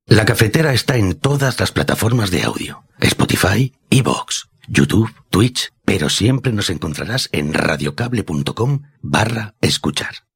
La Cafetera está en todas las plataformas de audio. Spotify, iVoox, YouTube, Twitch, pero siempre nos encontrarás en radiocable.com/escuchar.